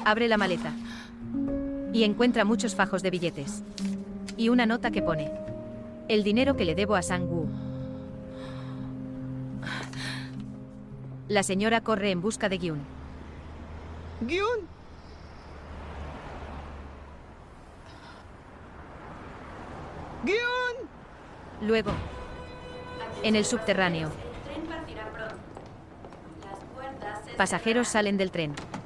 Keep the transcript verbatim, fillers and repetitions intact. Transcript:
Abre la maleta. Y encuentra muchos fajos de billetes. Y una nota que pone: el dinero que le debo a Sang-woo. La señora corre en busca de Gyun. ¡Gyun! ¡Gyun! Luego, en el subterráneo, pasajeros salen del tren.